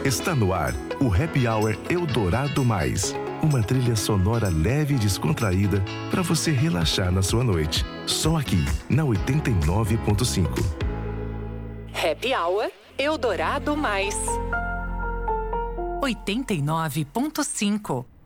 Está no ar o Happy Hour Eldorado Mais. Uma trilha sonora leve e descontraída para você relaxar na sua noite. Só aqui, na 89.5. Happy Hour Eldorado Mais. 89.5.